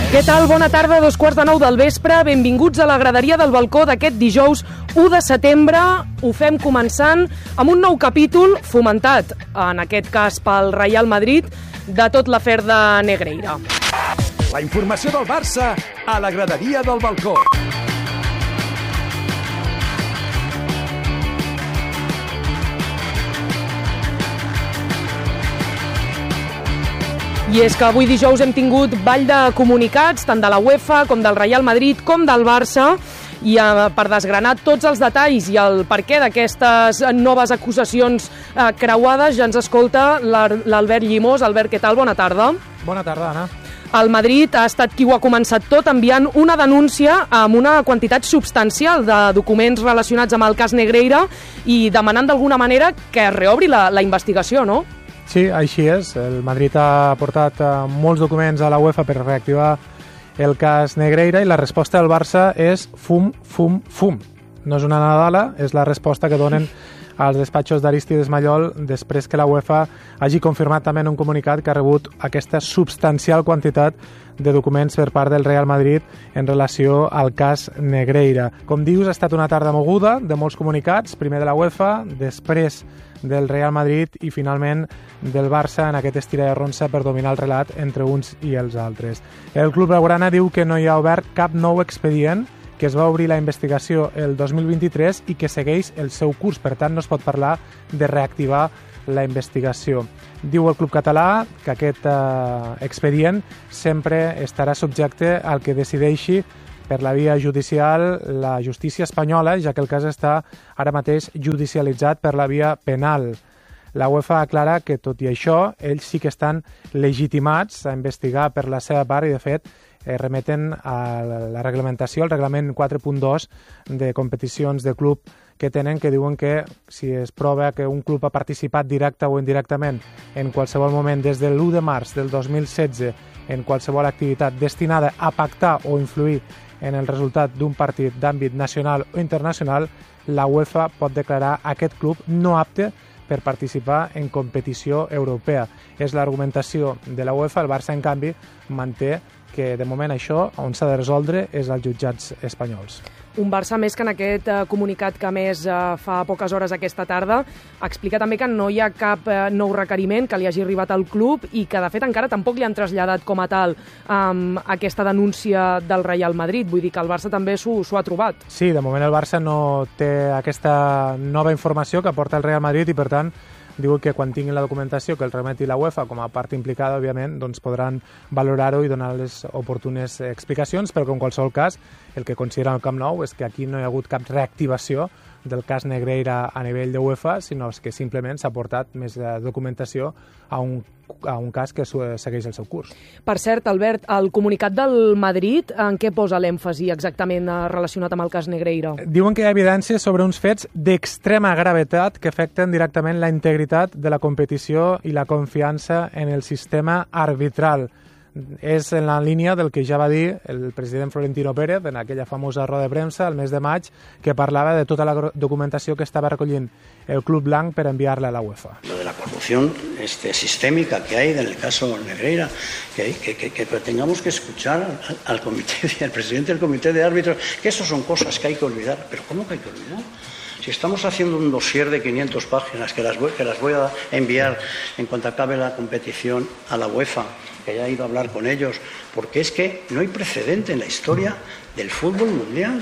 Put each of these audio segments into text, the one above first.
Què tal? Bona tarda, 8:45 del vespre. Benvinguts a la graderia del balcó d'aquest dijous 1 de setembre. Ho fem començant amb un nou capítol fomentat, en aquest cas pel Real Madrid, de tot l'afer de Negreira. La informació del Barça a la graderia del balcó. I és que avui dijous hem tingut ball de comunicats, tant de la UEFA com del Real Madrid com del Barça, i per desgranar tots els detalls i el perquè d'aquestes noves acusacions creuades ja ens escolta l'Albert Llimós. Albert, què tal? Bona tarda. Bona tarda, Anna. El Madrid ha estat qui ho ha començat tot enviant una denúncia amb una quantitat substancial de documents relacionats amb el cas Negreira i demanant d'alguna manera que es reobri la investigació, no? Sí, així és. El Madrid ha portat molts documents a la UEFA per reactivar el cas Negreira i la resposta del Barça és fum, fum, fum. No és una nadala, és la resposta que donen als despatxos d'Aristides Mallol després que la UEFA hagi confirmat també en un comunicat que ha rebut aquesta substancial quantitat de documents per part del Real Madrid en relació al cas Negreira. Com dius, ha estat una tarda moguda de molts comunicats, primer de la UEFA, després del Real Madrid i finalment del Barça en aquest estira de ronça per dominar el relat entre uns i els altres. El club blaugrana diu que no hi ha obert cap nou expedient, que es va obrir la investigació el 2023 i que segueix el seu curs. Per tant, no es pot parlar de reactivar la investigació. Diu el club català que aquest expedient sempre estarà subjecte al que decideixi per la via judicial la justícia espanyola, ja que el cas està ara mateix judicialitzat per la via penal. La UEFA aclara que, tot i això, ells sí que estan legitimats a investigar per la seva part i, de fet, remeten a la reglamentació, el reglament 4.2 de competicions de club que tenen, que diuen que si es prova que un club ha participat directe o indirectament en qualsevol moment des de l'1 de març del 2016 en qualsevol activitat destinada a pactar o influir en el resultat d'un partit d'àmbit nacional o internacional, la UEFA pot declarar aquest club no apte per participar en competició europea. És l'argumentació de la UEFA. El Barça, en canvi, manté que de moment això on s'ha de resoldre és als jutjats espanyols. Un Barça més que en aquest comunicat que més fa poques hores aquesta tarda explica també que no hi ha cap nou requeriment que li hagi arribat al club i que de fet encara tampoc li han traslladat com a tal aquesta denúncia del Real Madrid. Vull dir que el Barça també s'ho ha trobat. Sí, de moment el Barça no té aquesta nova informació que aporta el Real Madrid i per tant diu que quan tinguin la documentació que el remeti la UEFA com a part implicada, òbviament, doncs podran valorar-ho i donar les oportunes explicacions, però que en qualsevol cas el que considera el Camp Nou és que aquí no hi ha hagut cap reactivació del cas Negreira a nivell de UEFA, sinó que simplement s'ha portat més documentació a un cas que segueix el seu curs. Per cert, Albert, el comunicat del Madrid en què posa l'èmfasi exactament relacionat amb el cas Negreira? Diuen que hi ha evidències sobre uns fets d'extrema gravetat que afecten directament la integritat de la competició i la confiança en el sistema arbitral. És en la línia del que ja va dir el president Florentino Pérez en aquella famosa roda de premsa el mes de maig, que parlava de tota la documentació que estava recollint el Club Blanc per enviar-la a la UEFA. Lo de la corrupción sistémica que hay en el caso Negreira, que tengamos que escuchar al comité, al presidente del comité de árbitros, que eso son cosas que hay que olvidar. ¿Pero cómo que hay que olvidar? Si estamos haciendo un dossier de 500 páginas que las voy a enviar en cuanto acabe la competición a la UEFA, que haya ido a hablar con ellos, porque es que no hay precedente en la historia del fútbol mundial.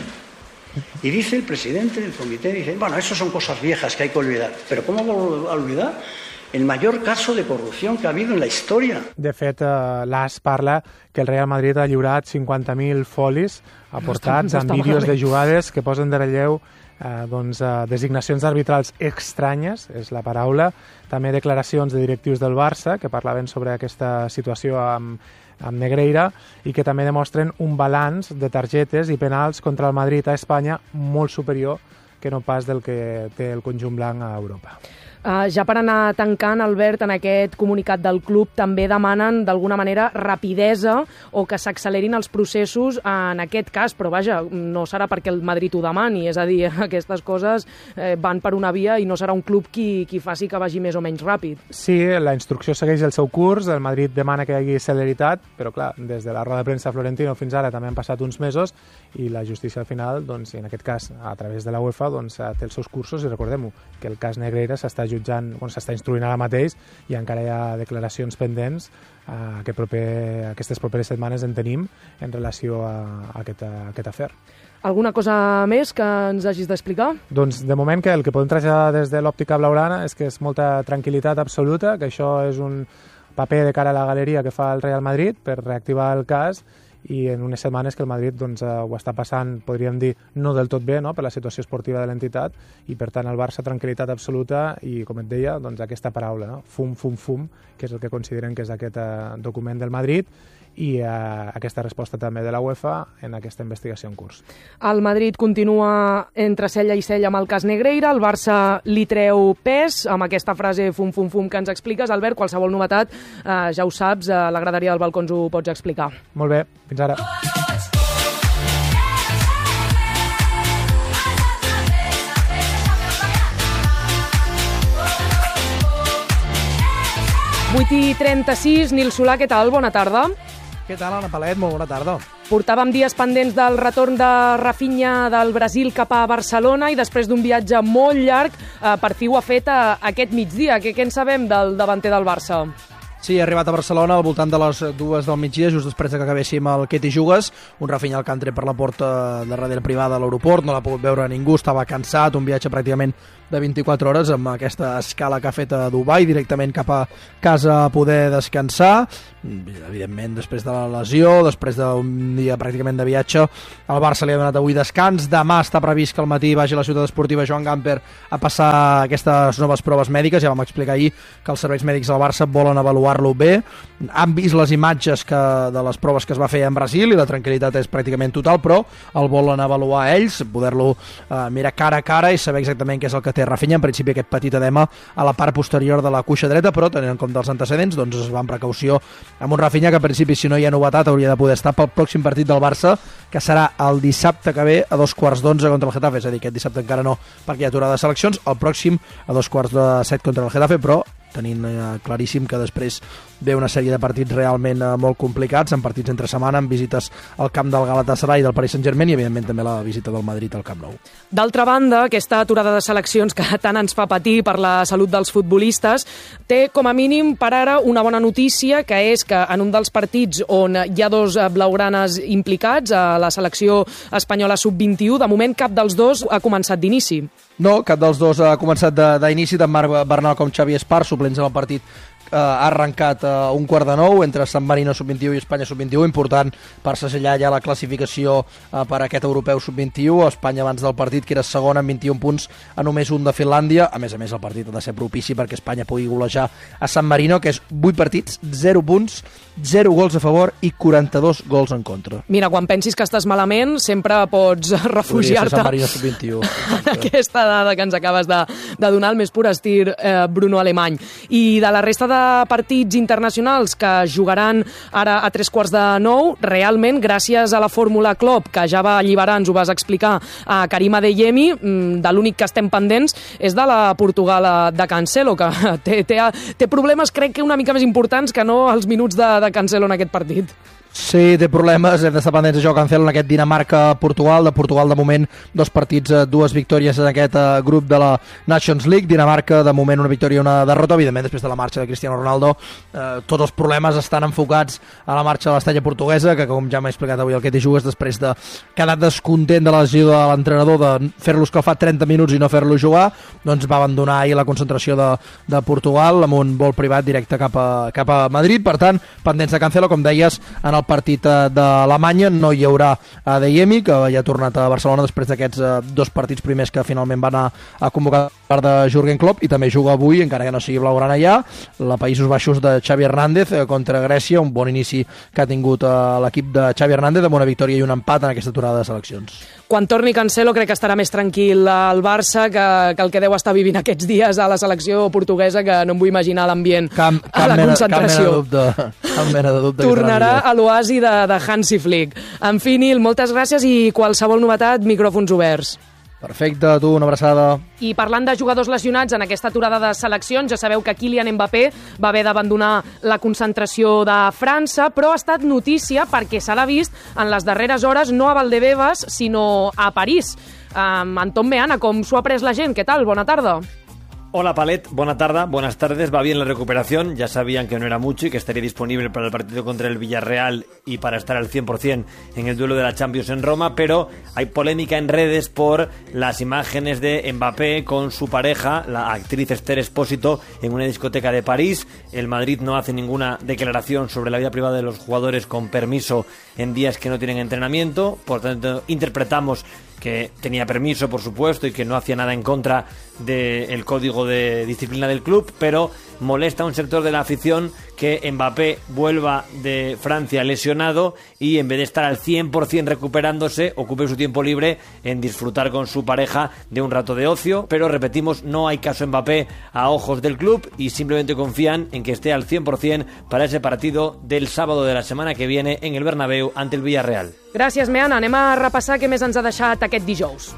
Y dice el presidente del comité, dice, bueno, eso son cosas viejas que hay que olvidar. ¿Pero cómo vamos a olvidar el mayor caso de corrupción que ha habido en la història? De fet, l'AS parla que el Real Madrid ha lliurat 50.000 folis aportats amb vídeos de jugades que posen de relleu designacions arbitrals estranyes, és la paraula, també declaracions de directius del Barça que parlaven sobre aquesta situació amb Negreira i que també demostren un balanç de targetes i penals contra el Madrid a Espanya molt superior que no pas del que té el conjunt blanc a Europa. Ja per anar tancant, Albert, en aquest comunicat del club també demanen d'alguna manera rapidesa o que s'accelerin els processos en aquest cas, però vaja, no serà perquè el Madrid ho demani, és a dir, aquestes coses van per una via i no serà un club qui faci que vagi més o menys ràpid. Sí, la instrucció segueix el seu curs, el Madrid demana que hi hagi celeritat, però clar, des de la roda de premsa Florentino fins ara també han passat uns mesos i la justícia al final, doncs, en aquest cas, a través de la UEFA, doncs, té els seus cursos i recordem-ho, que el cas Negreira s'està jutjant, s'està instruint ara mateix i encara hi ha declaracions pendents que aquestes properes setmanes en tenim en relació a aquest afer. Alguna cosa més que ens hagis d'explicar? Doncs de moment el que podem traslladar des de l'òptica blaugrana és que és molta tranquil·litat absoluta, que això és un paper de cara a la galeria que fa el Real Madrid per reactivar el cas i en unes setmanes que el Madrid doncs, ho està passant, podríem dir, no del tot bé, no?, per la situació esportiva de l'entitat i per tant el Barça tranquil·litat absoluta i com et deia, doncs, aquesta paraula, no? Fum, fum, fum, que és el que consideren que és aquest document del Madrid i aquesta resposta també de la UEFA en aquesta investigació en curs. El Madrid continua entre cella i cella amb el cas Negreira, el Barça li treu pes amb aquesta frase fum, fum, fum que ens expliques. Albert, qualsevol novetat, ja ho saps, a la graderia del Balcons ho pots explicar. Molt bé, fins ara. i 36, Nil Solà, què tal? Bona tarda. Què tal, Anna Palet? Molt bona tarda. Portàvem dies pendents del retorn de Rafinha del Brasil cap a Barcelona i després d'un viatge molt llarg, per fi ho ha fet aquest migdia. Què en sabem del davanter del Barça? Sí, ha arribat a Barcelona al voltant de les 2 del migdia, just després que acabéssim el Què t'hi jugues. Un Rafinha que ha entrat per la porta de darrere privada de l'aeroport, no l'ha pogut veure ningú, estava cansat, un viatge pràcticament de 24 hores amb aquesta escala que ha fet a Dubai, directament cap a casa a poder descansar. Evidentment, després de la lesió, després d'un dia pràcticament de viatge, el Barça li ha donat avui descans. Demà està previst que al matí vagi a la ciutat esportiva Joan Gamper a passar aquestes noves proves mèdiques. Ja vam explicar ahir que els serveis mèdics del Barça volen avaluar-lo bé. Han vist les imatges de les proves que es va fer en Brasil i la tranquil·litat és pràcticament total, però el volen avaluar ells, poder-lo mirar cara a cara i saber exactament què és el que té Rafinha. En principi aquest petit edema a la part posterior de la cuixa dreta, però tenint en compte els antecedents, doncs es va amb precaució amb un Rafinha que en principi, si no hi ha novetat, hauria de poder estar pel pròxim partit del Barça, que serà el dissabte que ve a 2:15 contra el Getafe. És a dir, aquest dissabte encara no, perquè hi ha aturada de seleccions, el pròxim a 2:45 contra el Getafe, però tenint claríssim que després ve una sèrie de partits realment molt complicats, en partits entre setmana, amb visites al camp del Galatasaray i del Paris Saint-Germain i evidentment també la visita del Madrid al Camp Nou. D'altra banda, aquesta aturada de seleccions que tant ens fa patir per la salut dels futbolistes té com a mínim per ara una bona notícia, que és que en un dels partits on hi ha 2 blaugranes implicats, a la selecció espanyola sub-21, de moment cap dels 2 ha començat d'inici. No, cap dels 2 ha començat d'inici, tant Marc Bernal com Xavi Espar, suplents en el partit. Ha arrencat un 8:45 entre San Marino sub-21 i Espanya sub-21, important per segellar ja la classificació per aquest europeu sub-21. Espanya abans del partit, que era segona amb 21 punts a només un de Finlàndia. A més, el partit ha de ser propici perquè Espanya pugui golejar a San Marino, que és 8 partits, 0 punts, 0 gols a favor i 42 gols en contra. Mira, quan pensis que estàs malament, sempre pots refugiar-te San Marino sub-21 en aquesta dada que ens acabes de donar, el més pur estir Bruno Alemany. I de la resta de partits internacionals que jugaran ara a 8:45, realment, gràcies a la fórmula Klopp, que ja va alliberar, ens ho vas explicar, a Karim Adeyemi, de l'únic que estem pendents és de la Portugal de Cancelo, que té problemes, crec que una mica més importants que no els minuts de Cancelo en aquest partit. Sí, té problemes, hem d'estar pendents de Joao Cancelo en aquest Dinamarca-Portugal. De Portugal, de moment, 2 partits, 2 victòries en aquest grup de la Nations League. Dinamarca, de moment, una victòria i una derrota. Evidentment, després de la marxa de Cristiano Ronaldo, tots els problemes estan enfocats a la marxa de l'estella portuguesa, que, com ja m'he explicat avui el Què t'hi jugues, després de quedar descontent de la lesió de l'entrenador de fer-lo escalfar 30 minuts i no fer-lo jugar, doncs va abandonar ahir la concentració de Portugal amb un vol privat directe cap a Madrid. Per tant, pendents de Cancelo, com deies, en el partit d'Alemanya. No hi haurà Adeyemi, que ja ha tornat a Barcelona després d'aquests 2 partits primers que finalment va anar a convocar part de Jürgen Klopp, i també juga avui, encara que no sigui blaugrana ja, la Països Baixos de Xavi Hernández contra Grècia, un bon inici que ha tingut l'equip de Xavi Hernández, amb una victòria i un empat en aquesta aturada de seleccions. Quan torni Cancelo crec que estarà més tranquil al Barça que el que deu estar vivint aquests dies a la selecció portuguesa, que no em vull imaginar l'ambient a la concentració. Cap mena de dubte. Tornarà a l'oasi de Hansi Flick. En fi, Nil, moltes gràcies i qualsevol novetat, micròfons oberts. Perfecte, a tu, una abraçada. I parlant de jugadors lesionats en aquesta aturada de seleccions, ja sabeu que Kylian Mbappé va haver d'abandonar la concentració de França, però ha estat notícia perquè se l'ha vist en les darreres hores no a Valdebebas, sinó a París. Anton Meana, com s'ho ha pres la gent? Què tal? Bona tarda. Hola Palet, buenas tardes, va bien la recuperación, ya sabían que no era mucho y que estaría disponible para el partido contra el Villarreal y para estar al 100% en el duelo de la Champions en Roma, pero hay polémica en redes por las imágenes de Mbappé con su pareja, la actriz Esther Expósito, en una discoteca de París. El Madrid no hace ninguna declaración sobre la vida privada de los jugadores con permiso en días que no tienen entrenamiento, por tanto interpretamos que tenía permiso, por supuesto, y que no hacía nada en contra del código de disciplina del club, pero molesta a un sector de la afición que Mbappé vuelva de Francia lesionado y en vez de estar al 100% recuperándose, ocupe su tiempo libre en disfrutar con su pareja de un rato de ocio. Pero repetimos, no hay caso Mbappé a ojos del club y simplemente confían en que esté al 100% para ese partido del sábado de la semana que viene en el Bernabéu ante el Villarreal. Gràcies, Meana. Anem a repassar què més ens ha deixat aquest dijous.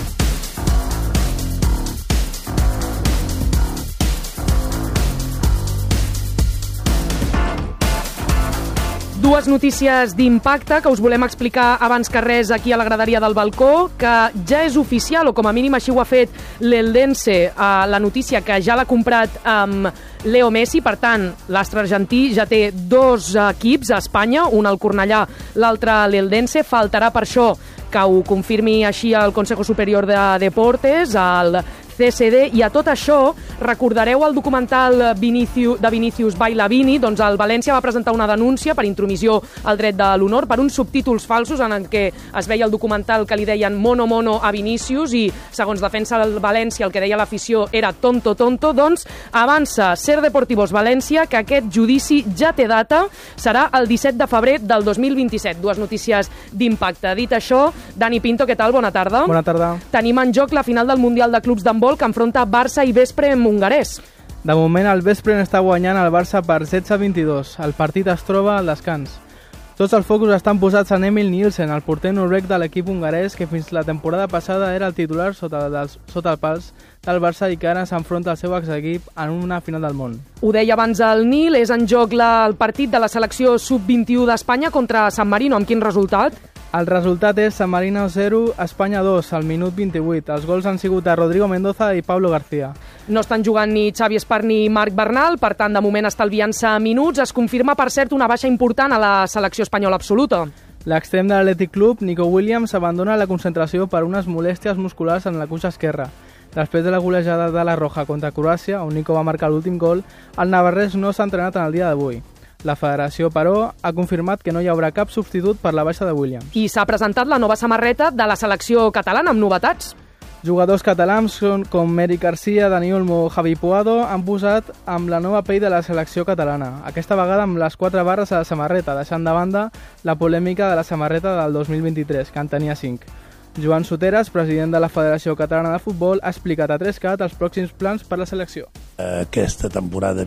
Dues notícies d'impacte que us volem explicar abans que res aquí a la graderia del balcó, que ja és oficial, o com a mínim així ho ha fet l'Eldense, la notícia que ja l'ha comprat amb Leo Messi. Per tant, l'astre argentí ja té 2 equips a Espanya, un al Cornellà, l'altre l'Eldense. Faltarà per això que ho confirmi així el Consejo Superior de Deportes, el CSD, i a tot això recordareu el documental de Vinícius Bailavini. Doncs el València va presentar una denúncia per intromissió al dret de l'honor per uns subtítols falsos en què es veia el documental que li deien mono mono a Vinícius i, segons defensa el València, el que deia l'afició era tonto tonto. Doncs avança Ser Deportivos València que aquest judici ja té data, serà el 17 de febrer del 2027. Dues notícies d'impacte. Dit això, Dani Pinto, què tal? Bona tarda. Bona tarda. Tenim en joc la final del Mundial de Clubs d'handbol que enfronta Barça i Veszprém hongarès. De moment el Veszprém està guanyant el Barça per 16-22. El partit es troba al descans. Tots els focus estan posats en Emil Nielsen, el porter noruec de l'equip hongarès que fins la temporada passada era el titular sota el pals del Barça i que ara s'enfronta al seu exequip en una final del món. Ho deia abans el Nil, és en joc el partit de la selecció sub-21 d'Espanya contra San Marino. Amb quin resultat? El resultat és San Marino 0, Espanya 2, al minut 28. Els gols han sigut de Rodrigo Mendoza i Pablo García. No estan jugant ni Xavi Espart ni Marc Bernal, per tant, de moment estalviant-se minuts. Es confirma, per cert, una baixa important a la selecció espanyola absoluta. L'extrem de l'Athletic Club, Nico Williams, abandona la concentració per unes molèsties musculars en la cuixa esquerra. Després de la golejada de la Roja contra Croàcia, on Nico va marcar l'últim gol, el navarrès no s'ha entrenat en el dia d'avui. La federació, però, ha confirmat que no hi haurà cap substitut per la baixa de Williams. I s'ha presentat la nova samarreta de la selecció catalana amb novetats. Jugadors catalans com Eric Garcia, Dani Olmo, Javi Puado han posat amb la nova pell de la selecció catalana, aquesta vegada amb les 4 barres a la samarreta, deixant de banda la polèmica de la samarreta del 2023, que en tenia 5. Joan Soteras, president de la Federació Catalana de Futbol, ha explicat a 3CAT els pròxims plans per la selecció. Aquesta temporada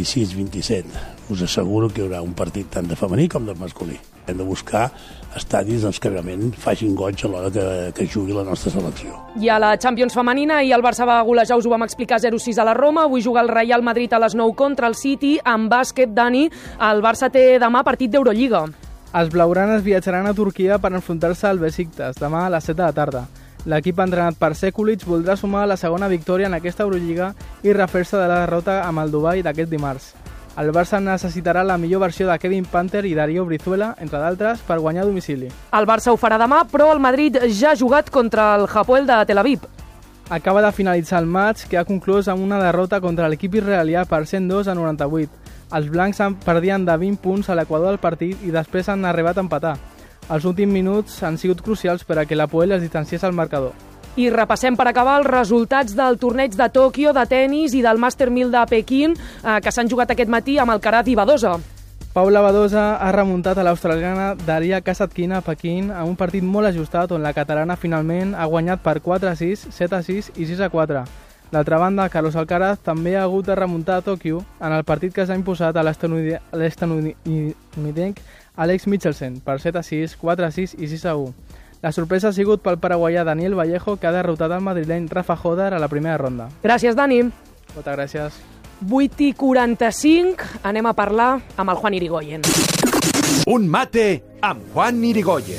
26-27 us asseguro que hi haurà un partit tant de femení com de masculí. Hem de buscar estadis que realment facin goig a l'hora que jugui la nostra selecció. I a la Champions femenina, i el Barça va golejar, us ho vam explicar, 0-6 a la Roma. Avui juga el Real Madrid a les 9 contra el City. En bàsquet, Dani, el Barça té demà partit d'Eurolliga. Els blaugranes viatjaran a Turquia per enfrontar-se al Besiktas demà a les 7 de la tarda. L'equip entrenat per Sekulic voldrà sumar la segona victòria en aquesta Eurolliga i refer-se de la derrota amb el Dubai d'aquest dimarts. El Barça necessitarà la millor versió de Kevin Panther i Darío Brizuela, entre d'altres, per guanyar a domicili. El Barça ho farà demà, però el Madrid ja ha jugat contra el Hapoel de Tel Aviv. Acaba de finalitzar el match, que ha conclòs amb una derrota contra l'equip israelià per 102-98. Els blancs perdien de 20 punts a l'equador del partit i després han arribat a empatar. Els últims minuts han sigut crucials per a que l'Apoel es distanciés al marcador. I repassem per acabar els resultats del torneig de Tòquio de tennis i del Master 1000 de Pequín que s'han jugat aquest matí amb Alcaraz i Badosa. Paula Badosa ha remuntat a l'australiana Daria Kasatkina a Pequín a un partit molt ajustat on la catalana finalment ha guanyat per 4-6, 7-6 i 6-4. D'altra banda, Carlos Alcaraz també ha hagut de remuntar a Tòquio en el partit que s'ha imposat a l'estanunidenc Alex Michelsen per 7-6, 4-6 i 6-1. La sorpresa ha sigut pel paraguaià Daniel Vallejo, que ha derrotat el madrileny Rafa Joder a la primera ronda. Gràcies, Dani. Moltes gràcies. 8:45, anem a parlar amb el Juan Irigoyen. Un mate amb Juan Irigoyen.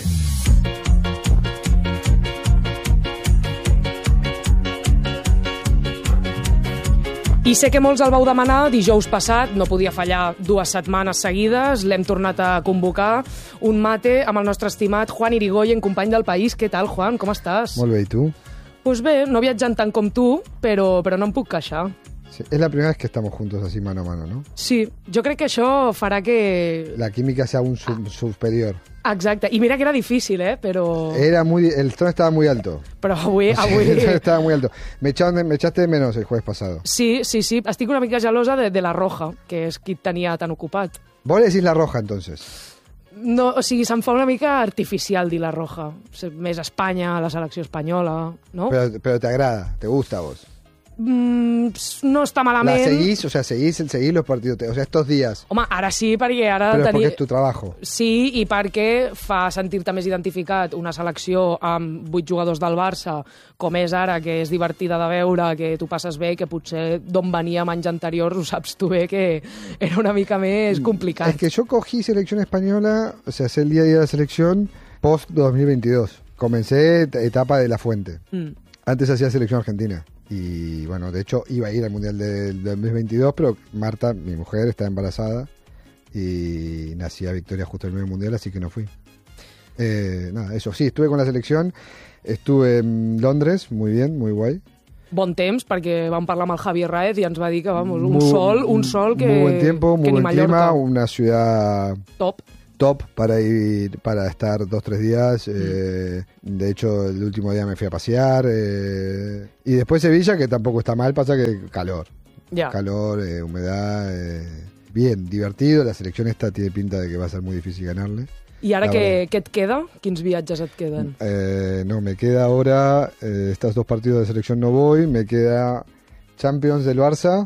I sé que molts el vau demanar dijous passat, no podia fallar 2 setmanes seguides, l'hem tornat a convocar, un mate amb el nostre estimat Juan Irigoyen, company del País. Què tal, Juan? Com estàs? Molt bé, i tu? Pues bé, no viatjant tant com tu, però no em puc queixar. Sí, es la primera vez que estamos juntos así mano a mano, ¿no? Sí, jo crec que això farà que... La química sea un superior. Exacte, i mira que era difícil, però... El tono estaba muy alto. Però avui... El tono estaba muy alto. Me echaste de menos el jueves pasado. Sí, estic una mica gelosa de la Roja, que és qui et tenia tan ocupat. Vos le decís la Roja, entonces. No, o sigui, se'm fa una mica artificial dir la Roja. Més Espanya, la selecció espanyola, no? Pero te agrada, te gusta a vos. No està malament. ¿La seguís? O sea, seguís los partidos. O sea, estos días. Home, ara sí, perquè ara... Però perquè és tu trabajo. Sí, i perquè fa sentir-te més identificat una selecció amb 8 jugadors del Barça, com és ara, que és divertida de veure, que tu passes bé, que potser d'on veníem anys anteriors, ho saps tu bé, que era una mica més complicat. Es que yo cogí selección española, o sea, hace el día a día de la selección post 2022. Comencé etapa de La Fuente. Antes hacía selección argentina. Y bueno, de hecho iba a ir al Mundial del 2022, pero Marta, mi mujer, está embarazada y nacía Victoria justo el primer Mundial, así que no fui. Nada, eso sí, estuve con la selección, estuve en Londres, muy bien, muy guay. Bon temps, perquè vam parlar amb el Javier Raez i ens va dir que, vamos, un sol que... Muy buen tiempo, muy buen clima, una ciudad... Top para estar 2-3 días. De hecho, el último día me fui a pasear. Y después Sevilla, que tampoco está mal, pasa que calor. Yeah. Calor, humedad. Bien, divertido. La selección esta tiene pinta de que va a ser muy difícil ganarle. I ara què et queda? Quins viatges et queden? No, me queda ahora, estos 2 partidos de selección no voy, me queda Champions del Barça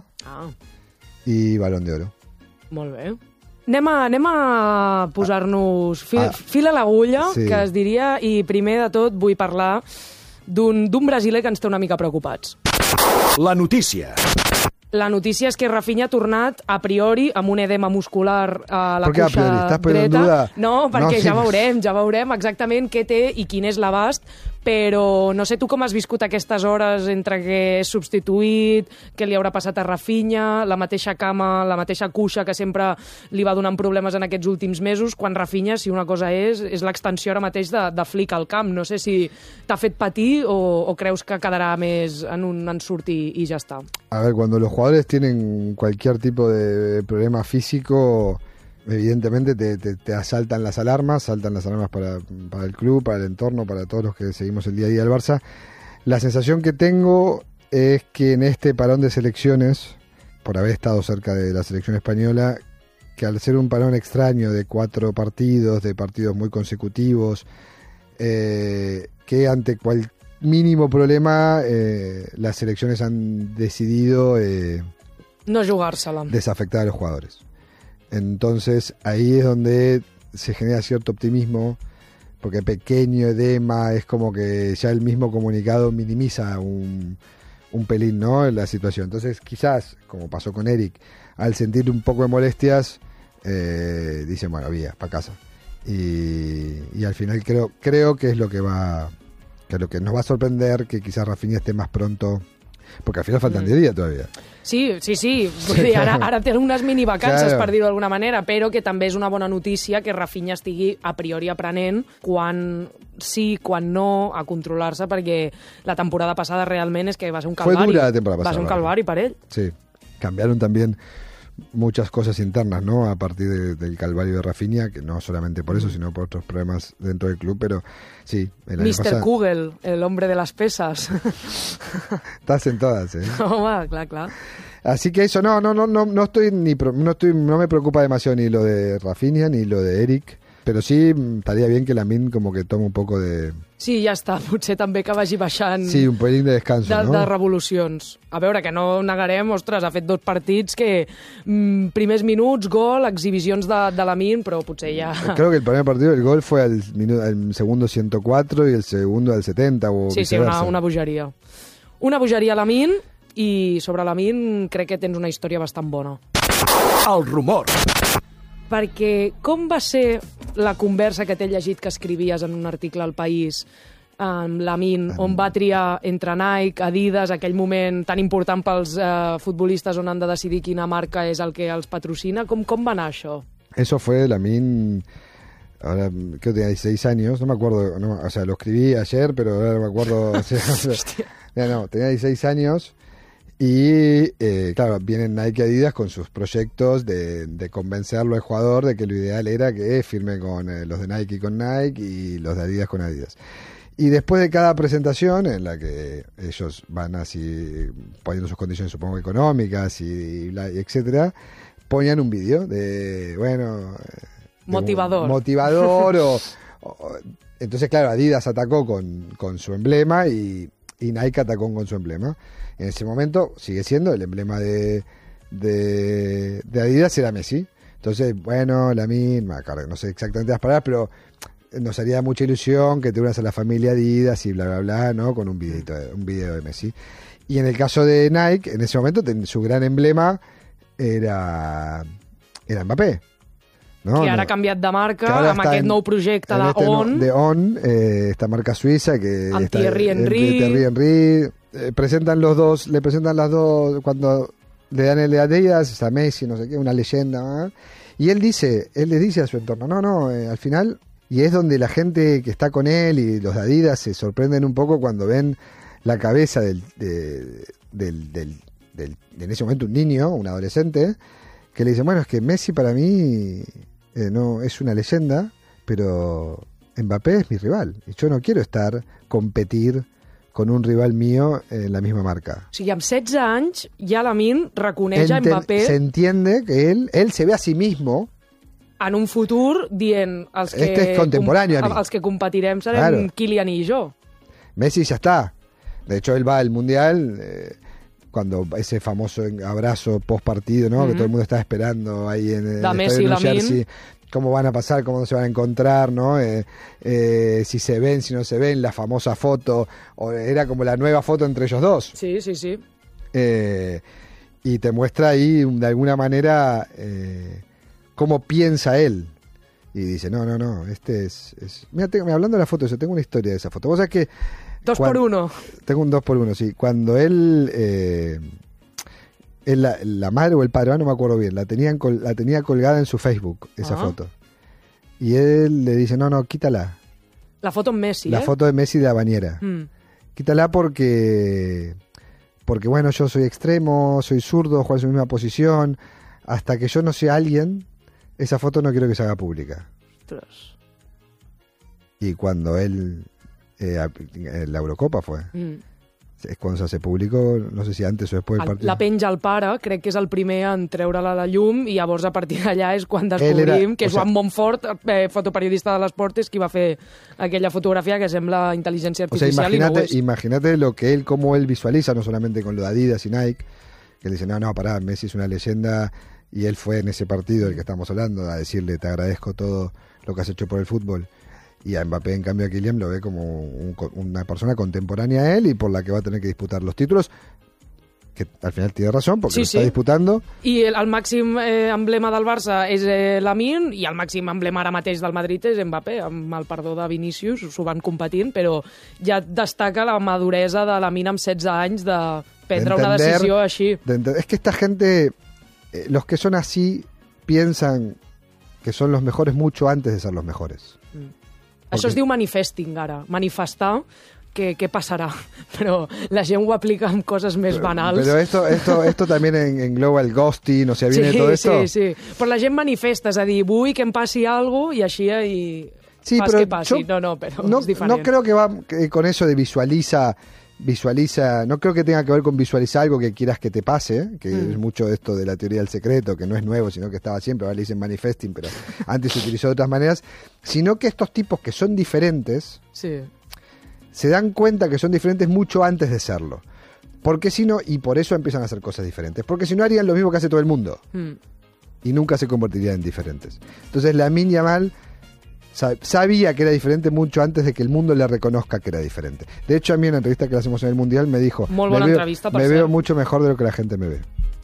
y Balón de Oro. Molt bé. Anem a posar-nos fil a l'agulla, sí, que es diria, i primer de tot vull parlar d'un brasiler que ens té una mica preocupats. La notícia. La notícia és que Rafinha ha tornat a priori amb un edema muscular a la cuixa dreta. No, perquè ja veurem exactament què té i quin és l'abast, però no sé tu com has viscut aquestes hores entre que és substituït, què li haurà passat a Rafinha, la mateixa cama, la mateixa cuixa que sempre li va donant problemes en aquests últims mesos, quan Rafinha, si una cosa és l'extensió ara mateix de Flick al camp. No sé si t'ha fet patir o creus que quedarà més en un ensurt i ja està. A ver, cuando los jugadores tienen cualquier tipo de problema físico, evidentemente te saltan las alarmas para el club, para el entorno, para todos los que seguimos el día a día del Barça. La sensación que tengo es que en este parón de selecciones, por haber estado cerca de la selección española, que al ser un parón extraño de 4 partidos, de partidos muy consecutivos, que ante cualquier mínimo problema las selecciones han decidido no jugársela, desafectar a los jugadores. Entonces ahí es donde se genera cierto optimismo, porque pequeño edema es como que ya el mismo comunicado minimiza un pelín, ¿no?, la situación. Entonces quizás, como pasó con Eric, al sentir un poco de molestias dicen, bueno, vía, para casa. Y al final creo que es lo que nos va a sorprender, que quizás Rafinha esté más pronto, porque al final faltan 10 días todavía. Sí. Vull dir, ara té unes mini vacances, per dir-ho d'alguna manera, però que també és una bona notícia que Rafinha estigui a priori aprenent quan sí, quan no, a controlar-se, perquè la temporada passada realment és que va ser un calvari. Fue dura la temporada pasada. Va ser un calvari per ell. Sí, cambiaron también muchas cosas internas, ¿no? A partir del calvario de Rafinha, que no solamente por eso, sino por otros problemas dentro del club, pero sí. Mr. Kugel, el hombre de las pesas. Estás en todas, ¿eh? Home, clar. Así que eso, no me preocupa demasiado ni lo de Rafinha ni lo de Eric, però sí estaria bien que Lamine como que toma un poco de... Sí, ja està, potser també que vagi baixant... Sí, un pelín de descanso, ¿no? De revolucions. A veure, que no negarem, ostres, ha fet 2 partits que primers minuts, gol, exhibicions de Lamine, però potser ja... Creo que el primer partido, el gol fue al segundo 104 y el segundo al 70 o sí, viceversa. Sí, una bogeria. Una bogeria a Lamine, i sobre Lamine crec que tens una història bastant bona. El rumor. Perquè com va ser la conversa que t'he llegit que escrivies en un article al País amb Lamine, on va triar entre Nike, Adidas, aquell moment tan important pels futbolistes on han de decidir quina marca és el que els patrocina? Com va anar això? Eso fue Lamine, ahora creo que tenía 16 años, no me acuerdo, o sea, lo escribí ayer, pero ahora no me acuerdo. Tenía 16 años. Y claro, vienen Nike y Adidas con sus proyectos de convencerlo al jugador de que lo ideal era que firme con los de Nike con Nike y los de Adidas con Adidas. Y después de cada presentación, en la que ellos van así poniendo sus condiciones, supongo, económicas y etcétera, ponían un vídeo de, bueno... Motivador entonces, claro, Adidas atacó con su emblema y Nike atacó con su emblema. En ese momento sigue siendo el emblema de Adidas era Messi. Entonces, bueno, Lamine, no sé exactamente las palabras, pero nos haría mucha ilusión que te unas a la familia Adidas y bla, bla, bla, ¿no? Con un video de Messi. Y en el caso de Nike, en ese momento su gran emblema era Mbappé. No, que ara ha canviat de marca amb aquest nou projecte de On, esta marca suiza que amb Thierry Henry. Le presentan las dos cuando le dan el de Adidas a Messi, no sé qué, una leyenda, ¿eh? Y él le dice a su entorno, al final, y es donde la gente que está con él y los de Adidas se sorprenden un poco cuando ven la cabeza en ese momento un niño, un adolescente, que le dice, bueno, es que Messi para mí no es una leyenda, pero Mbappé es mi rival y yo no quiero competir con un rival mío en la misma marca. O sigui, amb 16 anys ja Lamine reconeix a Mbappé... Se entiende que él se ve a sí mismo en un futur dient els que, este es contemporáneo els que competirem serem Kylian i jo. Messi ya está. De hecho, él va al Mundial... cuando ese famoso abrazo post partido, ¿no? Que todo el mundo está esperando ahí en el Messi y Lamine. Cómo van a pasar, cómo se van a encontrar, ¿no? Si se ven, si no se ven, la famosa foto, o era como la nueva foto entre ellos dos. Sí. Y te muestra ahí, de alguna manera, cómo piensa él. Y dice, no, este es... Mira, hablando de la foto, yo tengo una historia de esa foto. Vos sabés que... 2x1. Tengo un 2x1, sí. Cuando él la madre o el padre, no me acuerdo bien, la tenía colgada en su Facebook, esa foto. Y él le dice, no, quítala. La foto en Messi, La foto de Messi de la bañera. Quítala porque, bueno, yo soy extremo, soy zurdo, juego en su misma posición. Hasta que yo no sea alguien, esa foto no quiero que se haga pública. Ostras. Y cuando él... la Eurocopa fue. És quan se publicó, no sé si antes o després del partit. La penja el pare, crec que és el primer en treure-la a la llum, i llavors a partir d'allà és quan descobrim que Joan Montfort, fotoperiodista de l'esport, és qui va fer aquella fotografia que sembla intel·ligència artificial i no ho és. Imagínate cómo él visualiza, no solamente con lo de Adidas y Nike, que le dicen, no, pará, Messi es una leyenda, y él fue en ese partido del que estamos hablando a decirle, te agradezco todo lo que has hecho por el fútbol. Y a Mbappé, en cambio, a Kylian lo ve como una persona contemporánea a él y por la que va a tener que disputar los títulos, que al final tiene razón, porque lo está disputando. I el màxim emblema del Barça és Lamine, i el màxim emblema ara mateix del Madrid és Mbappé, amb el perdó de Vinícius, s'ho van competint, però ja destaca la maduresa de Lamine amb 16 anys de prendre una decisió així. Es que esta gente, los que son así, piensan que son los mejores mucho antes de ser los mejores. Això es diu manifesting, ara. Manifestar què passarà, però la gent ho aplica amb coses més banals. Pero esto también engloba el ghosting, o sea, viene todo esto. Sí. Però la gent manifesta, és a dir, vull que em passi alguna cosa i així sí, fas pero que passi. Però no, és diferent. no creo que va con eso de visualiza, no creo que tenga que ver con visualizar algo que quieras que te pase, que es mucho esto de la teoría del secreto, que no es nuevo, sino que estaba siempre, ahora le dicen manifesting, pero antes se utilizó de otras maneras, sino que estos tipos que son diferentes, se dan cuenta que son diferentes mucho antes de serlo. Porque si no, y por eso empiezan a hacer cosas diferentes, porque si no harían lo mismo que hace todo el mundo, y nunca se convertirían en diferentes. Entonces Lamine Yamal sabía que era diferente mucho antes de que el mundo le reconozca que era diferente. De hecho, a mí en la entrevista que le hacemos en el Mundial me dijo, me veo mucho mejor de lo que la gente me ve.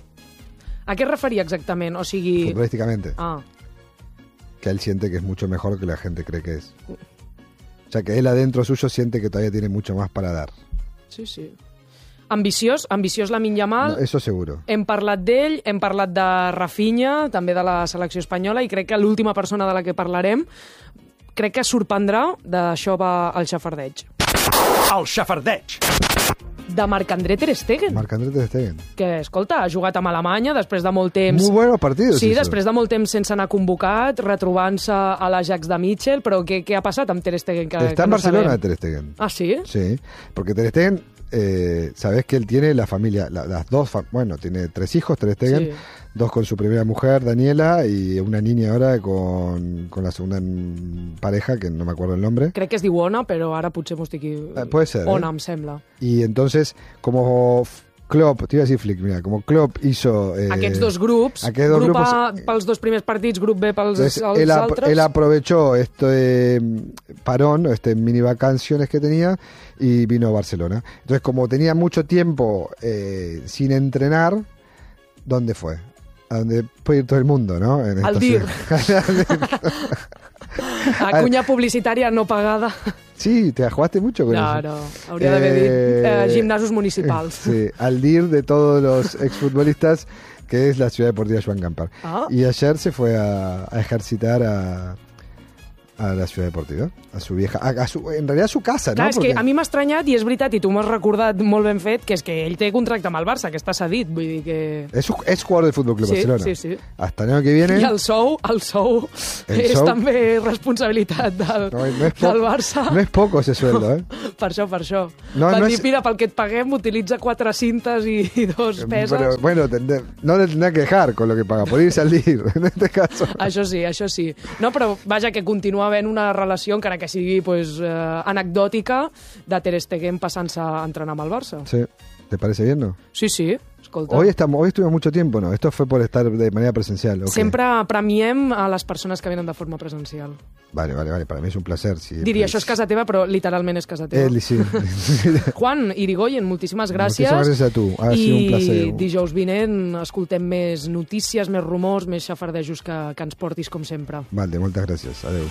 A què es referia exactament? O sigui... Futbolísticamente. Que él siente que es mucho mejor que la gente cree que es. O sea, que él adentro suyo siente que todavía tiene mucho más para dar. Sí. Ambiciós Lamine Yamal. No, eso seguro. Hem parlat d'ell, hem parlat de Rafinha, també de la selecció espanyola, i crec que l'última persona de la que parlarem crec que sorprendrà, d'això va el xafardeig. El xafardeig. De Marc-André Ter Stegen. Marc-André Ter Stegen. Que, escolta, ha jugat amb Alemanya després de molt temps... Muy buenos partidos. Sí, després de molt temps sense anar convocat, retrobant-se a l'Ajax de Mitchell, però què ha passat amb Ter Stegen? Está en Barcelona Ter Stegen. Ah, ¿sí? Sí, porque Ter Stegen, sabes que él tiene la familia, las dos, tiene 3 hijos, Ter Stegen, 2 con su primera mujer, Daniela, y una niña ahora con la segunda pareja, que no me acuerdo el nombre. Crec que es diu Ona, però ara potser m'ho estic... Puede ser. Ona, em sembla. Y entonces, como Klopp, te iba a decir Flick, mira, como Klopp hizo... Aquests dos grups, grup A pels 2 primers partits, grup B pels altres... Él aprovechó este parón, mini vacaciones que tenía, y vino a Barcelona. Entonces, como tenía mucho tiempo sin entrenar, ¿dónde fue? A donde puede ir todo el mundo, ¿no? Al DIR. Cuña publicitària no pagada. Sí, te jugaste mucho con eso. No, hauria d'haver dit gimnasos municipals. Sí, al DIR de todos los exfutbolistas, que es la Ciudad Deportiva Joan Campar. Y ayer se fue a ejercitar a la Ciudad Deportiva, a su vieja, en realidad a su casa, clar, no? És que a mi m'ha estranyat, i és veritat, i tu m'has recordat molt ben fet, que és que ell té contracte amb el Barça, que està cedit, vull dir que... És jugador del Fútbol Club Barcelona. Sí. Hasta el año que viene... I el sou és també responsabilitat del Barça. No és poco ese sueldo, Per això. No, Van dir, mira, pel que et paguem, utilitza 4 cintes i 2 peses. Pero, bueno, no le tendrá que dejar con lo que paga, por irse al DIR, en este caso. Això sí. No, però vaja, que continua havent una relació, encara que sigui anecdòtica, de Ter Stegen passant-se a entrenar amb el Barça. Sí. ¿Te parece bien, no? Sí, escolta. Hoy estuvimos mucho tiempo, ¿no? Esto fue por estar de manera presencial. Okay. Sempre premiem a les persones que venen de forma presencial. Vale. Para mí es un placer. Diria, això és casa teva, però literalment és casa teva. Sí. Juan Irigoyen, moltíssimes gràcies. Moltíssimes gràcies a tu. Ha sigut un placer. I dijous vinent escoltem més notícies, més rumors, més xafardejos que ens portis, com sempre. Vale, moltes gràcies. Adéu.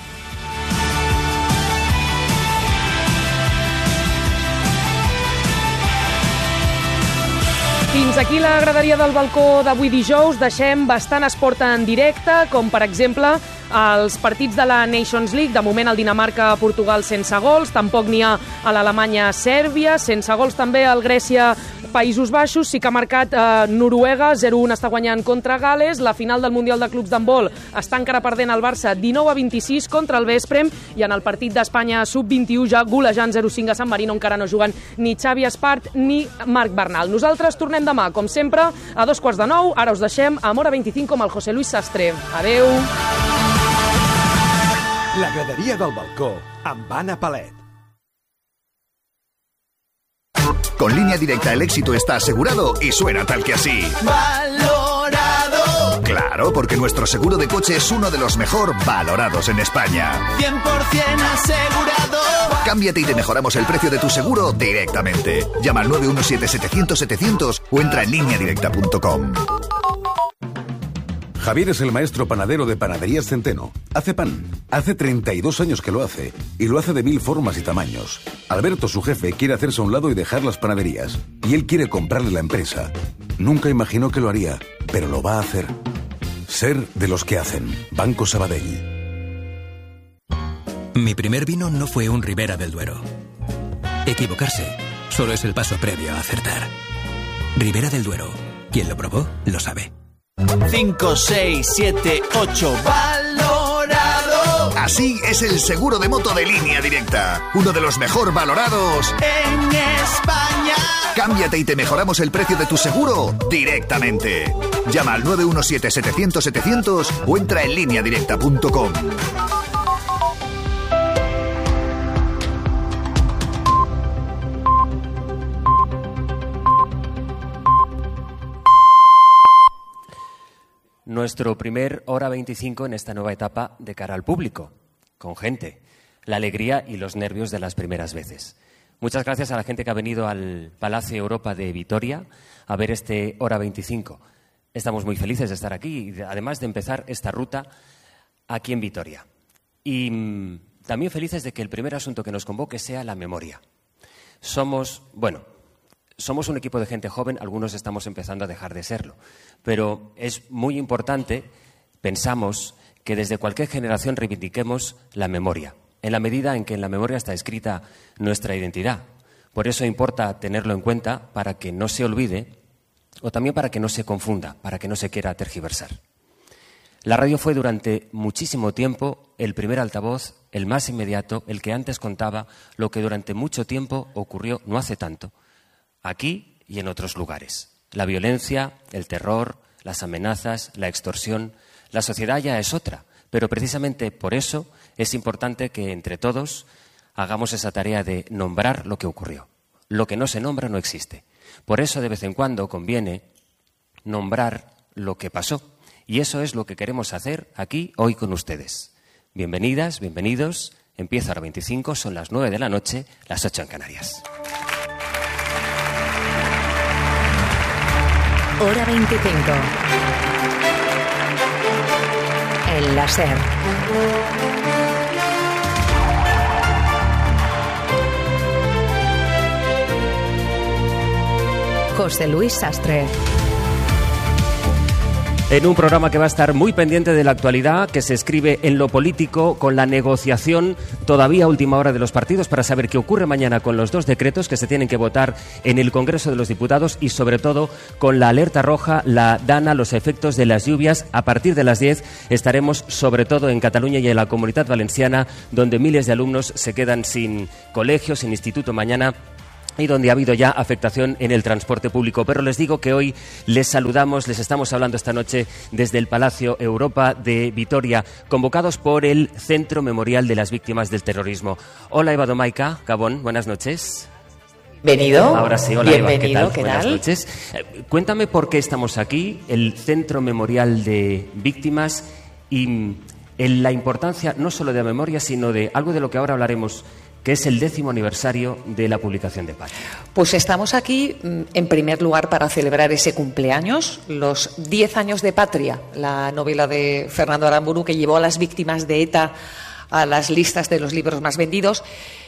Fins aquí la graderia del balcó d'avui dijous. Deixem bastant esport en directe, com per exemple els partits de la Nations League. De moment el Dinamarca-Portugal sense gols, tampoc n'hi ha a l'Alemanya-Sèrbia, sense gols també el Grècia-Països Baixos. Sí que ha marcat Noruega, 0-1 està guanyant contra Gales. La final del Mundial de Clubs d'handbol està encara perdent el Barça 19-26 contra el Veszprém, i en el partit d'Espanya sub-21 ja golejant 0-5 a San Marino encara no juguen ni Xavi Espart ni Marc Bernal. Nosaltres tornem demà, com sempre, a 8:45. Ara us deixem amb Hora 25 amb el José Luis Sastre. Adeu! La graderia del balcó amb Anna Palet. Con Línea Directa el éxito está asegurado y suena tal que así. ¡Valorado! Claro, porque nuestro seguro de coche es uno de los mejor valorados en España. 100% asegurado. Cámbiate y te mejoramos el precio de tu seguro directamente. Llama al 917-700-700 o entra en lineadirecta.com. Javier es el maestro panadero de Panaderías Centeno. Hace pan. Hace 32 años que lo hace. Y lo hace de 1000 formas y tamaños. Alberto, su jefe, quiere hacerse a un lado y dejar las panaderías. Y él quiere comprarle la empresa. Nunca imaginó que lo haría, pero lo va a hacer. Ser de los que hacen. Banco Sabadell. Mi primer vino no fue un Ribera del Duero. Equivocarse solo es el paso previo a acertar. Ribera del Duero. Quien lo probó, lo sabe. 5, 6, 7, 8, valorado. Así es el seguro de moto de Línea Directa. Uno de los mejor valorados en España. Cámbiate y te mejoramos el precio de tu seguro directamente. Llama al 917-700-700 o entra en lineadirecta.com. Nuestro primer Hora 25 en esta nueva etapa de cara al público, con gente, la alegría y los nervios de las primeras veces. Muchas gracias a la gente que ha venido al Palacio Europa de Vitoria a ver este Hora 25. Estamos muy felices de estar aquí y además de empezar esta ruta aquí en Vitoria. Y también felices de que el primer asunto que nos convoque sea la memoria. Somos un equipo de gente joven, algunos estamos empezando a dejar de serlo, pero es muy importante, pensamos, que desde cualquier generación reivindiquemos la memoria, en la medida en que en la memoria está escrita nuestra identidad. Por eso importa tenerlo en cuenta para que no se olvide o también para que no se confunda, para que no se quiera tergiversar. La radio fue durante muchísimo tiempo el primer altavoz, el más inmediato, el que antes contaba lo que durante mucho tiempo ocurrió no hace tanto, aquí y en otros lugares. La violencia, el terror, las amenazas, la extorsión, la sociedad ya es otra, pero precisamente por eso es importante que entre todos hagamos esa tarea de nombrar lo que ocurrió. Lo que no se nombra no existe. Por eso de vez en cuando conviene nombrar lo que pasó. Y eso es lo que queremos hacer aquí hoy con ustedes. Bienvenidas, bienvenidos. Empieza Hora 25, son las 9 de la noche, las 8 en Canarias. Hora 25. El la SER. José Luis Sastre. En un programa que va a estar muy pendiente de la actualidad, que se escribe en lo político, con la negociación todavía a última hora de los partidos para saber qué ocurre mañana con los 2 decretos que se tienen que votar en el Congreso de los Diputados y sobre todo con la alerta roja, la DANA, los efectos de las lluvias. A partir de las 10 estaremos sobre todo en Cataluña y en la Comunidad Valenciana, donde miles de alumnos se quedan sin colegio, sin instituto mañana, y donde ha habido ya afectación en el transporte público. Pero les digo que hoy les saludamos, les estamos hablando esta noche desde el Palacio Europa de Vitoria, convocados por el Centro Memorial de las Víctimas del Terrorismo. Hola Eva Domaica, Gabón, buenas noches. Bienvenido. Ahora sí, hola bienvenido, Eva, ¿qué tal? Buenas noches. Cuéntame por qué estamos aquí, el Centro Memorial de Víctimas, y en la importancia no solo de la memoria, sino de algo de lo que ahora hablaremos, que es el 10º aniversario de la publicación de Patria. Pues estamos aquí, en primer lugar, para celebrar ese cumpleaños, los 10 años de Patria, la novela de Fernando Aramburu que llevó a las víctimas de ETA a las listas de los libros más vendidos,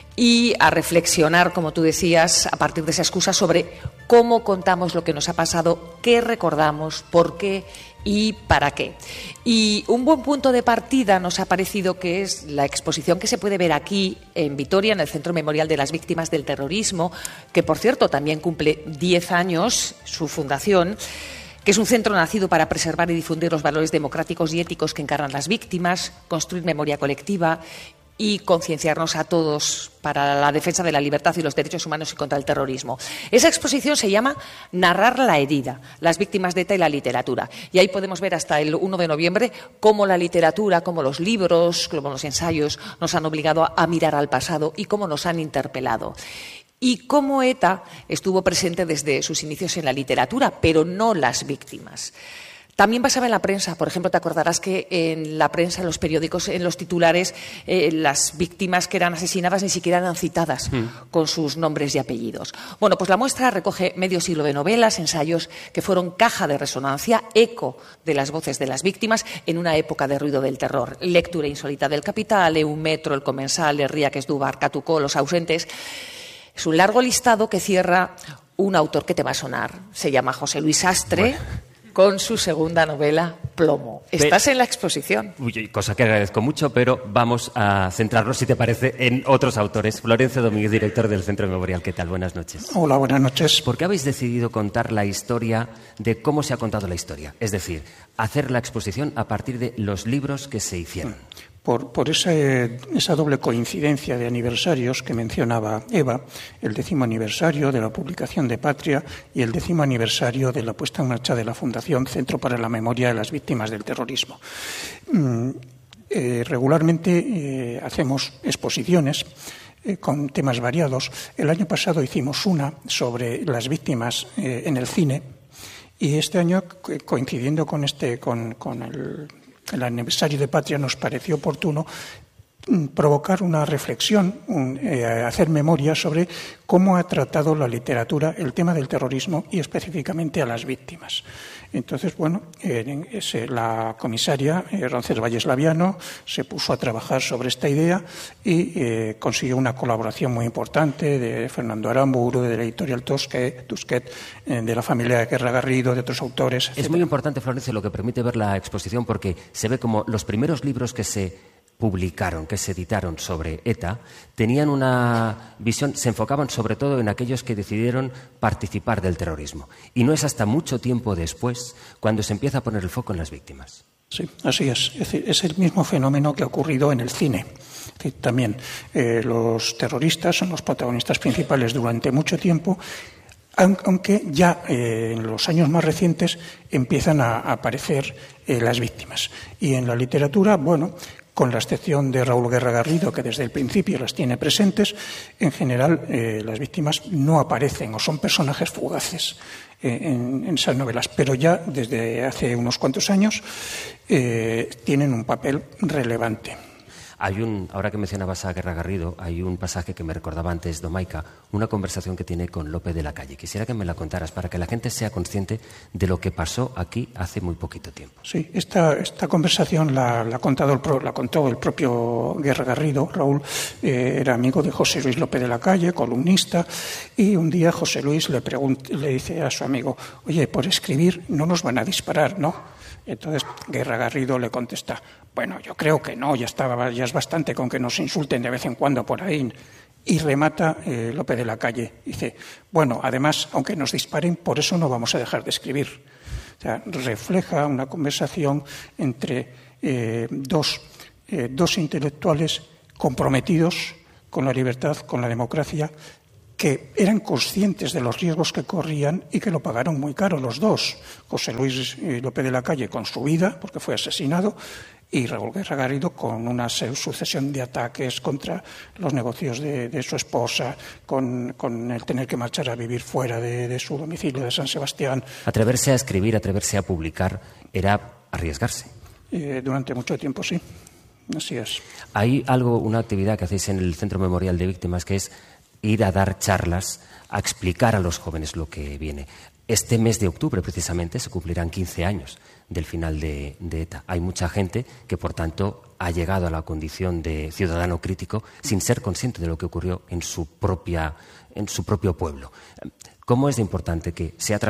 y a reflexionar, como tú decías, a partir de esa excusa sobre cómo contamos lo que nos ha pasado, qué recordamos, por qué y para qué. Y un buen punto de partida nos ha parecido que es la exposición que se puede ver aquí en Vitoria, en el Centro Memorial de las Víctimas del Terrorismo, que por cierto también cumple 10 años su fundación, que es un centro nacido para preservar y difundir los valores democráticos y éticos que encarnan las víctimas, construir memoria colectiva y concienciarnos a todos para la defensa de la libertad y los derechos humanos y contra el terrorismo. Esa exposición se llama Narrar la herida, las víctimas de ETA y la literatura. Y ahí podemos ver hasta el 1 de noviembre cómo la literatura, cómo los libros, cómo los ensayos nos han obligado a mirar al pasado y cómo nos han interpelado. Y cómo ETA estuvo presente desde sus inicios en la literatura, pero no las víctimas. También pasaba en la prensa. Por ejemplo, te acordarás que en la prensa, en los periódicos, en los titulares, las víctimas que eran asesinadas ni siquiera eran citadas con sus nombres y apellidos. Bueno, pues la muestra recoge medio siglo de novelas, ensayos que fueron caja de resonancia, eco de las voces de las víctimas en una época de ruido del terror. Lectura insólita del Capital, Un metro, El comensal, El Riaques d'Ubar, Catucó, Los ausentes. Es un largo listado que cierra un autor que te va a sonar. Se llama José Luis Sastre. Bueno. con su segunda novela, Plomo. Estás en la exposición. Uy, cosa que agradezco mucho, pero vamos a centrarnos, si te parece, en otros autores. Florencio Domínguez, director del Centro Memorial. ¿Qué tal? Buenas noches. Hola, buenas noches. ¿Por qué habéis decidido contar la historia de cómo se ha contado la historia? Es decir, hacer la exposición a partir de los libros que se hicieron. Por esa doble coincidencia de aniversarios que mencionaba Eva, el 10º aniversario de la publicación de Patria y el 10º aniversario de la puesta en marcha de la Fundación Centro para la Memoria de las Víctimas del Terrorismo. Regularmente hacemos exposiciones con temas variados. El año pasado hicimos una sobre las víctimas en el cine y este año, coincidiendo con el aniversario de Patria, nos pareció oportuno provocar una reflexión, hacer memoria sobre cómo ha tratado la literatura el tema del terrorismo y específicamente a las víctimas. Entonces, bueno, la comisaria Roncesvalles Laviano se puso a trabajar sobre esta idea y consiguió una colaboración muy importante de Fernando Aramburu, de la editorial Tusquet, de la familia de Guerra Garrido, de otros autores, etc. Es muy importante, Florencio, lo que permite ver la exposición, porque se ve como los primeros libros que se publicaron, que se editaron sobre ETA, tenían una visión, se enfocaban sobre todo en aquellos que decidieron participar del terrorismo. Y no es hasta mucho tiempo después cuando se empieza a poner el foco en las víctimas. Sí, así es. Es el mismo fenómeno que ha ocurrido en el cine. También los terroristas son los protagonistas principales durante mucho tiempo, aunque ya en los años más recientes empiezan a aparecer las víctimas. Y en la literatura, bueno, con la excepción de Raúl Guerra Garrido, que desde el principio las tiene presentes, en general las víctimas no aparecen o son personajes fugaces en esas novelas, pero ya desde hace unos cuantos años tienen un papel relevante. Ahora que mencionabas a Guerra Garrido, hay un pasaje que me recordaba antes Domaica, una conversación que tiene con Lope de la Calle. Quisiera que me la contaras para que la gente sea consciente de lo que pasó aquí hace muy poquito tiempo. Sí, esta conversación la contó el propio Guerra Garrido. Raúl era amigo de José Luis Lope de la Calle, columnista, y un día José Luis le dice a su amigo: oye, por escribir no nos van a disparar, ¿no? Entonces Guerra Garrido le contesta: bueno, yo creo que no, ya es bastante con que nos insulten de vez en cuando por ahí. Y remata Lope de la Calle. Dice: bueno, además, aunque nos disparen, por eso no vamos a dejar de escribir. O sea, refleja una conversación entre dos intelectuales comprometidos con la libertad, con la democracia, que eran conscientes de los riesgos que corrían y que lo pagaron muy caro los dos. José Luis Lope de la Calle con su vida, porque fue asesinado, y Raúl Guerra Garrido con una sucesión de ataques contra los negocios de su esposa, con el tener que marchar a vivir fuera de su domicilio de San Sebastián. Atreverse a escribir, atreverse a publicar, era arriesgarse. Durante mucho tiempo, sí. Así es. Hay una actividad que hacéis en el Centro Memorial de Víctimas, que es ir a dar charlas, a explicar a los jóvenes lo que viene. Este mes de octubre, precisamente, se cumplirán 15 años del final de ETA. Hay mucha gente que, por tanto, ha llegado a la condición de ciudadano crítico sin ser consciente de lo que ocurrió en su propio pueblo. ¿Cómo es de importante que sea